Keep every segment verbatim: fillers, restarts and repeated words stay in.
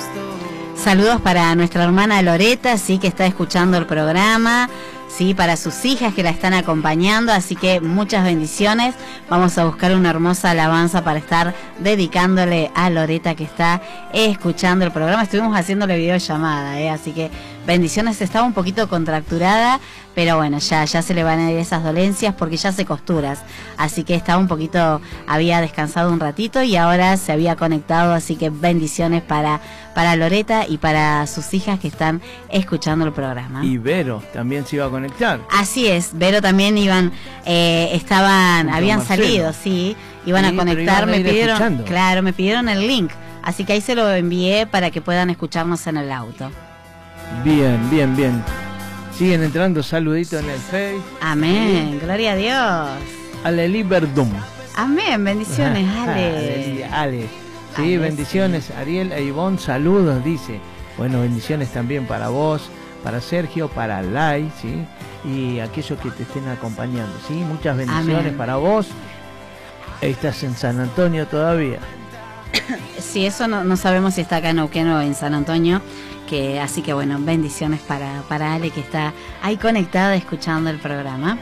Saludos para nuestra hermana Loreta, sí, que está escuchando el programa, sí, para sus hijas que la están acompañando, así que muchas bendiciones. Vamos a buscar una hermosa alabanza para estar dedicándole a Loreta que está escuchando el programa. Estuvimos haciéndole videollamada, ¿eh? Así que bendiciones. Estaba un poquito contracturada, pero bueno, ya, ya se le van a ir esas dolencias porque ya hace costuras. Así que estaba un poquito, había descansado un ratito y ahora se había conectado, así que bendiciones para, para Loreta y para sus hijas que están escuchando el programa. Y Vero también se iba a conectar. Así es, Vero también iban, eh, estaban, Junto habían a Marcelo. salido, sí, iban Sí, a conectar, pero iban a me ir pidieron, escuchando. claro, me pidieron el link, así que ahí se lo envié para que puedan escucharnos en el auto. Bien, bien, bien. Siguen entrando saluditos en el Face. Amén, gloria a Dios. Aleli Verdum. Amén, bendiciones, Ale. Ale. Ale. Sí, Ale, bendiciones. sí. Ariel e Ivonne, saludos, dice. Bueno, bendiciones también para vos, para Sergio, para Lai, ¿sí? Y aquellos que te estén acompañando, ¿sí? Muchas bendiciones Amén. para vos. Estás en San Antonio todavía. Sí, eso no, no sabemos si está acá en Neuquén o en San Antonio, que así que bueno, bendiciones para, para Ale que está ahí conectada escuchando el programa.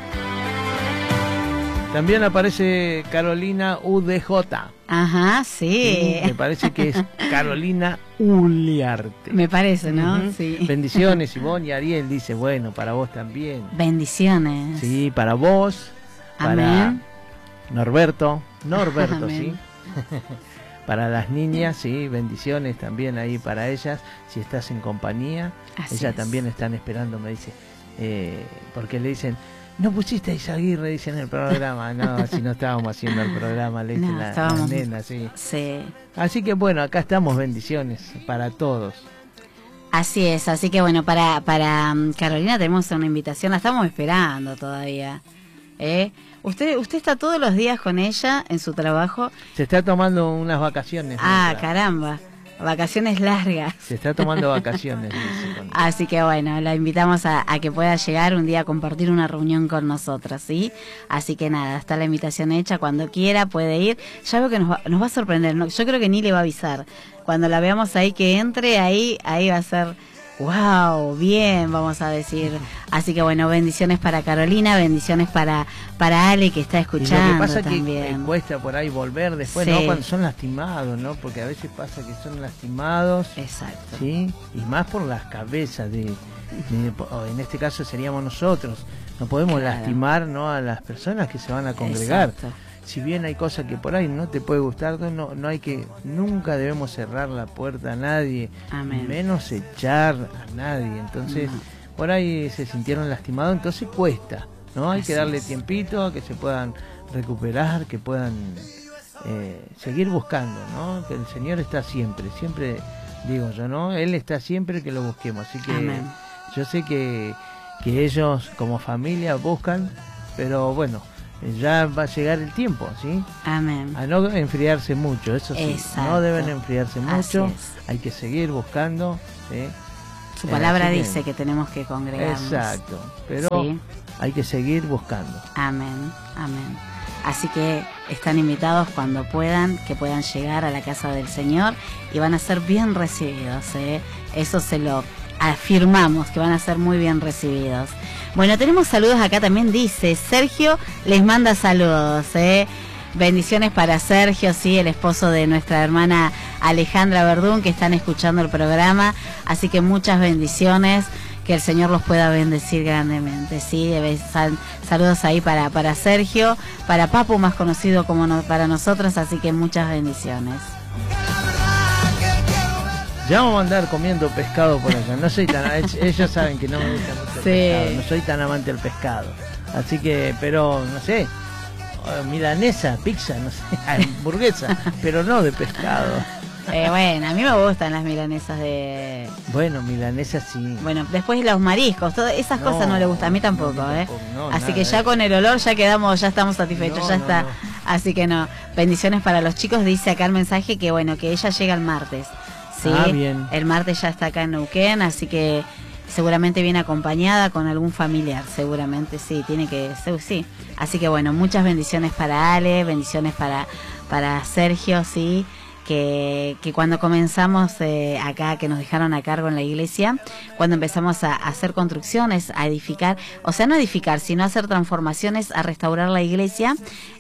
También aparece Carolina U D J. Ajá, sí. Sí, me parece que es Carolina Uliarte. Me parece, ¿no? Ujú. Sí. Bendiciones, Ivonne y Ariel dice, bueno, para vos también. Bendiciones. Sí, para vos, para Amén. Norberto, Norberto, Amén. sí. Para las niñas, sí, bendiciones también ahí para ellas, si estás en compañía. Así Ellas es. también están esperando, me dice, eh, porque le dicen, no pusiste a Isaguirre, dicen en el programa. No, si no estábamos haciendo el programa, le dicen No, la, la estábamos- nena, sí. Sí. Así que bueno, acá estamos, bendiciones para todos. Así es, así que bueno, para, para um, Carolina tenemos una invitación, la estamos esperando todavía. ¿Eh? Usted, usted está todos los días con ella en su trabajo. Se está tomando unas vacaciones. Ah, nuestra. caramba, vacaciones largas. Se está tomando vacaciones. dice, con- Así que bueno, la invitamos a, a que pueda llegar un día a compartir una reunión con nosotros, ¿sí? Así que nada, está la invitación hecha, cuando quiera puede ir. Ya veo que nos va, nos va a sorprender, ¿no? Yo creo que ni le va a avisar. Cuando la veamos ahí que entre, ahí, ahí va a ser, wow, bien, vamos a decir. Así que bueno, bendiciones para Carolina, bendiciones para, para Ale que está Y escuchando lo que pasa es que también. eh, cuesta por ahí volver después, Sí. ¿no? Cuando son lastimados, ¿no? Porque a veces pasa que son lastimados, Exacto. ¿sí? Y más por las cabezas de, de- o en este caso seríamos nosotros. No podemos Claro. lastimar, ¿no? A las personas que se van a congregar. Exacto. Si bien hay cosas que por ahí no te puede gustar, no, no hay que, nunca debemos cerrar la puerta a nadie, Amén. menos echar a nadie. Entonces, No. por ahí se sintieron lastimados, entonces cuesta, ¿no? Hay Así que darle es. tiempito, que se puedan recuperar, que puedan eh, seguir buscando, ¿no? Que el Señor está siempre, siempre digo yo, ¿no? Él está siempre que lo busquemos. Así que Amén. yo sé que, que ellos como familia buscan, pero bueno, ya va a llegar el tiempo, ¿sí? Amén. A no enfriarse mucho, eso sí, Exacto. no deben enfriarse Así mucho, es. hay que seguir buscando, ¿sí? Su Eh, palabra así que- dice que tenemos que congregarnos. Exacto, pero Sí. hay que seguir buscando. Amén, amén. Así que están invitados cuando puedan, que puedan llegar a la casa del Señor y van a ser bien recibidos, ¿eh? Eso se lo afirmamos, que van a ser muy bien recibidos. Bueno, tenemos saludos acá también, dice Sergio, les manda saludos, ¿eh? Bendiciones para Sergio, sí, el esposo de nuestra hermana Alejandra Verdún, que están escuchando el programa, así que muchas bendiciones, que el Señor los pueda bendecir grandemente, sí. Sal, saludos ahí para, para Sergio, para Papu, más conocido como no, para nosotros, así que muchas bendiciones. Ya vamos a andar comiendo pescado por allá. No soy tan, ellos saben que no me gusta mucho el Sí. pescado, no soy tan amante del pescado. Así que, pero no sé, milanesa, pizza, no sé, hamburguesa, pero no de pescado. Eh, bueno, a mí me gustan las milanesas de... Bueno, milanesa sí. Bueno, después los mariscos, todas esas No, cosas no le gustan, a mí tampoco, no, ¿eh? tampoco, no, Así nada que de ya eso. con el olor ya quedamos, ya estamos satisfechos, No, ya no, está. no. Así que no, bendiciones para los chicos, dice acá el mensaje que bueno, que ella llega el martes. Sí, Ah, bien. el martes ya está acá en Neuquén, así que seguramente viene acompañada con algún familiar, seguramente sí, tiene que ser, sí. Así que bueno, muchas bendiciones para Ale, bendiciones para, para Sergio, sí, que, que cuando comenzamos eh, acá, que nos dejaron a cargo en la iglesia, cuando empezamos a, a hacer construcciones, a edificar, o sea, no edificar, sino a hacer transformaciones, a restaurar la iglesia,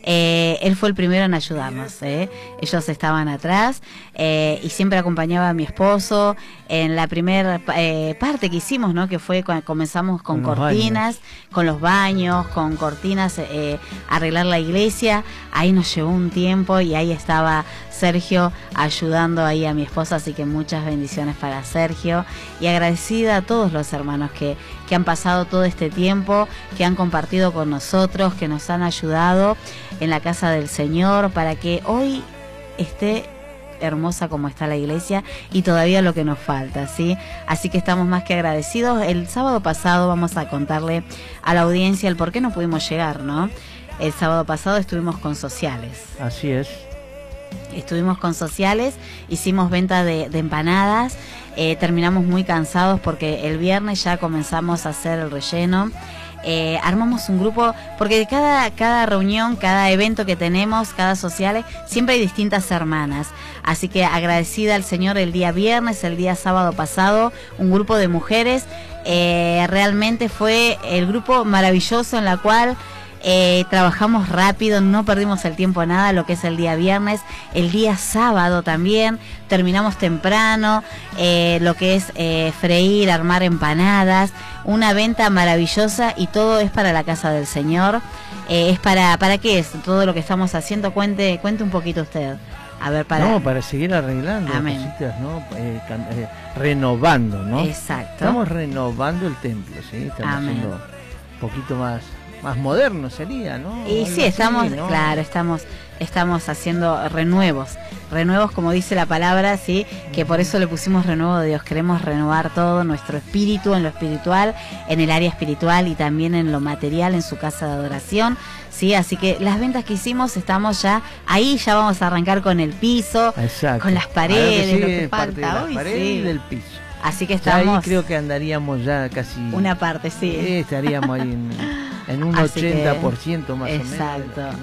eh, él fue el primero en ayudarnos. Eh. Ellos estaban atrás eh, y siempre acompañaba a mi esposo en la primera eh, parte que hicimos, ¿no? Que fue cuando comenzamos con, con cortinas, baños. con los baños, con cortinas, eh, arreglar la iglesia. Ahí nos llevó un tiempo y ahí estaba Sergio ayudando ahí a mi esposa, así que muchas bendiciones para Sergio y agradecida a todos los hermanos que, que han pasado todo este tiempo, que han compartido con nosotros, que nos han ayudado en la casa del Señor para que hoy esté hermosa como está la iglesia y todavía lo que nos falta, ¿sí? Así que estamos más que agradecidos. El sábado pasado vamos a contarle a la audiencia el por qué no pudimos llegar, ¿no? El sábado pasado estuvimos con sociales. Así es. Estuvimos con sociales, hicimos venta de, de empanadas, eh, terminamos muy cansados porque el viernes ya comenzamos a hacer el relleno. Eh, armamos un grupo, porque cada, cada reunión, cada evento que tenemos, cada sociales, siempre hay distintas hermanas. Así que agradecida al Señor el día viernes, el día sábado pasado, un grupo de mujeres. Eh, realmente fue el grupo maravilloso en la cual Eh, trabajamos rápido, no perdimos el tiempo nada, lo que es el día viernes, el día sábado también, terminamos temprano, eh, lo que es eh, freír, armar empanadas, una venta maravillosa y todo es para la casa del Señor. Eh, es para, ¿para qué es todo lo que estamos haciendo? Cuente, cuente un poquito usted. A ver, para... No, para seguir arreglando cositas, ¿no? Eh, eh, renovando, ¿no? Exacto. Estamos renovando el templo, ¿sí? Estamos Amén. haciendo un poquito más... más moderno sería, ¿no? Y Algo sí, estamos, así, ¿no? claro, estamos estamos haciendo renuevos, renuevos como dice la palabra, sí, que por eso le pusimos renuevo de Dios. Queremos renovar todo nuestro espíritu en lo espiritual, en el área espiritual y también en lo material, en su casa de adoración, sí, así que las ventas que hicimos estamos ya ahí, ya vamos a arrancar con el piso, exacto, con las paredes, que lo que parte falta de las hoy, paredes sí. y del piso. Así que Ya estamos... ahí creo que andaríamos ya casi... Una parte, sí. Sí, estaríamos ahí en, en un Así ochenta que, por ciento más exacto. o menos.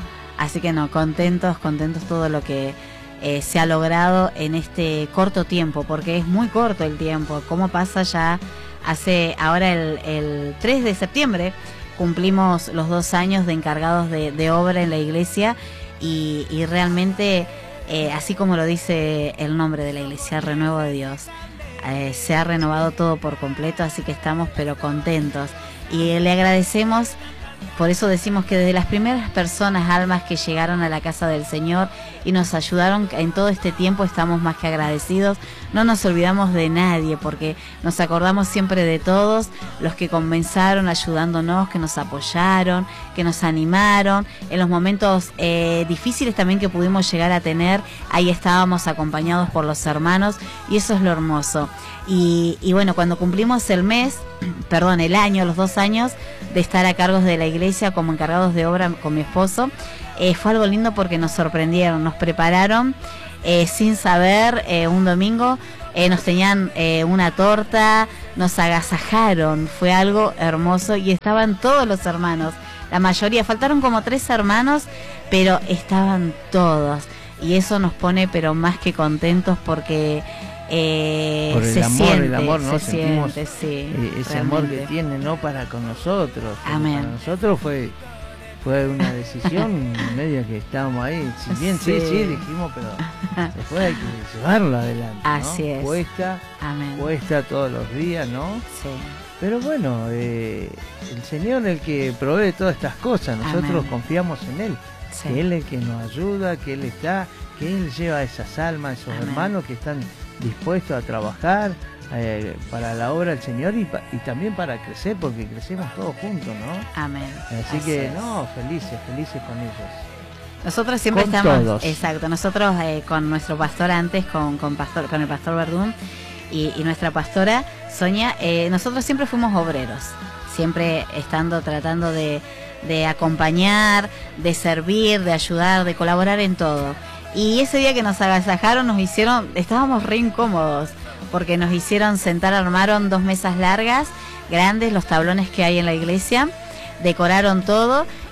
Así que no, contentos, contentos todo lo que eh, se ha logrado en este corto tiempo, porque es muy corto el tiempo. ¿Cómo pasa ya? Hace ahora el, el tres de septiembre cumplimos los dos años de encargados de, de obra en la iglesia y, y realmente, eh, así como lo dice el nombre de la iglesia, Renuevo de Dios, eh, se ha renovado todo por completo, así que estamos pero contentos y le agradecemos. Por eso decimos que desde las primeras personas, almas que llegaron a la casa del Señor y nos ayudaron en todo este tiempo, estamos más que agradecidos. No nos olvidamos de nadie porque nos acordamos siempre de todos los que comenzaron ayudándonos, que nos apoyaron, que nos animaron. En los momentos eh, difíciles también que pudimos llegar a tener, ahí estábamos acompañados por los hermanos y eso es lo hermoso. Y, y bueno, cuando cumplimos el mes, perdón, el año, los dos años de estar a cargo de la iglesia como encargados de obra con mi esposo, eh, fue algo lindo porque nos sorprendieron, nos prepararon eh, sin saber, eh, un domingo eh, nos tenían eh, una torta, nos agasajaron, fue algo hermoso y estaban todos los hermanos, la mayoría, faltaron como tres hermanos, pero estaban todos y eso nos pone pero más que contentos porque... Eh, por el se amor, siente, el amor, ¿no? se Sentimos siente, sí, eh, ese realmente. amor que tiene, ¿no? Para con nosotros. Amén. Para nosotros fue fue una decisión media que estábamos ahí. Si bien sí, sí, sí dijimos, pero después hay que llevarlo adelante, ¿no? Así es. Cuesta, Amén. cuesta todos los días, ¿no? Sí. Pero bueno, eh, el Señor es el que provee todas estas cosas. Nosotros Amén. confiamos en Él. Sí. Que Él es el que nos ayuda, que Él está, que Él lleva esas almas, esos Amén. hermanos que están dispuestos a trabajar eh, para la obra del Señor y, pa, y también para crecer, porque crecemos todos juntos, ¿no? Amén. Así, Así que, es. no, felices, felices con ellos. Nosotros siempre con estamos, todos. Exacto, nosotros eh, con nuestro pastor antes, con, con, pastor, con el pastor Verdún y, y nuestra pastora Sonia, eh, nosotros siempre fuimos obreros, siempre estando, tratando de, de acompañar, de servir, de ayudar, de colaborar en todo. Y ese día que nos agasajaron, nos hicieron, estábamos re incómodos, porque nos hicieron sentar, armaron dos mesas largas, grandes, los tablones que hay en la iglesia, decoraron todo,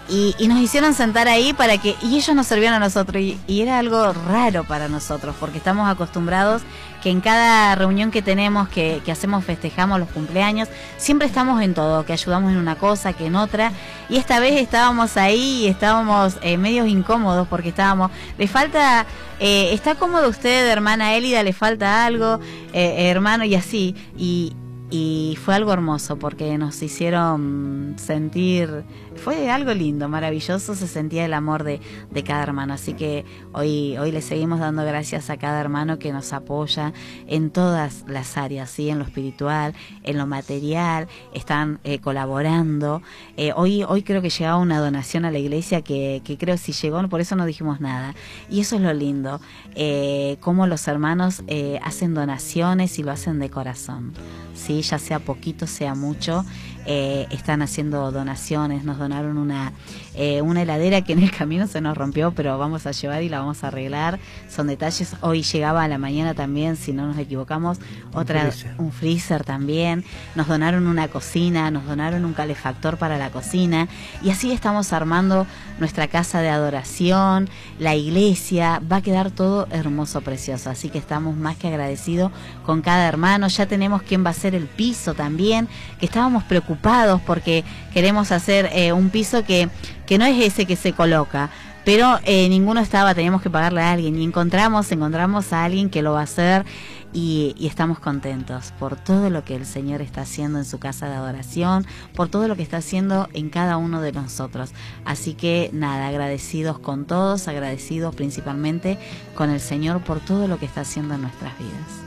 Y, y nos hicieron sentar ahí para que, y ellos nos servían a nosotros, y, y era algo raro para nosotros, porque estamos acostumbrados que en cada reunión que tenemos, que, que hacemos, festejamos los cumpleaños, siempre estamos en todo, que ayudamos en una cosa, que en otra, y esta vez estábamos ahí y estábamos eh, medios incómodos, porque estábamos, le falta, eh, ¿está cómodo usted, hermana Elida? ¿Le falta algo, eh, hermano? Y así, y... Y fue algo hermoso porque nos hicieron sentir, fue algo lindo, maravilloso, se sentía el amor de, de cada hermano. Así que hoy, hoy le seguimos dando gracias a cada hermano que nos apoya en todas las áreas, ¿sí? En lo espiritual, en lo material, están eh, colaborando. Eh, hoy, hoy creo que llegaba una donación a la iglesia que, que creo si llegó, por eso no dijimos nada. Y eso es lo lindo, eh, cómo los hermanos eh, hacen donaciones y lo hacen de corazón. Sí, ya sea poquito, sea mucho, eh, están haciendo donaciones, nos donaron una eh, una heladera que en el camino se nos rompió, pero vamos a llevar y la vamos a arreglar, son detalles. Hoy llegaba a la mañana también, si no nos equivocamos, otra un freezer, un freezer también, nos donaron una cocina, nos donaron un calefactor para la cocina, y así estamos armando nuestra casa de adoración, la iglesia, va a quedar todo hermoso, precioso, así que estamos más que agradecidos con cada hermano. Ya tenemos quién va a ser el piso también, que estábamos preocupados porque queremos hacer eh, un piso que, que no es ese que se coloca, pero eh, ninguno estaba, teníamos que pagarle a alguien, y encontramos, encontramos a alguien que lo va a hacer, y, y estamos contentos por todo lo que el Señor está haciendo en su casa de adoración, por todo lo que está haciendo en cada uno de nosotros. Así que nada, agradecidos con todos, agradecidos principalmente con el Señor por todo lo que está haciendo en nuestras vidas.